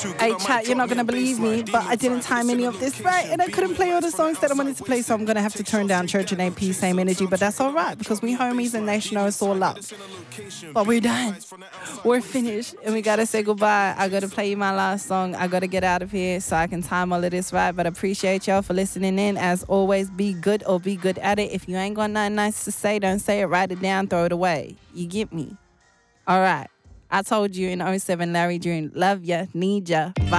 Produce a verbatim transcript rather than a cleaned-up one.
Hey, chat, you're not going to believe me, but I didn't time any of this right, and I couldn't play all the songs that I wanted to play, so I'm going to have to turn down Church and A P, same energy, but that's all right, because we homies and they know it's all love. But we're done. We're finished, and we got to say goodbye. I got to play you my last song. I got to get out of here so I can time all of this right, but I appreciate y'all for listening in. As always, be good or be good at it. If you ain't got nothing nice to say, don't say it, write it down, throw it away. You get me? All right. I told you in oh seven, Larry June, love ya, need ya, vibe.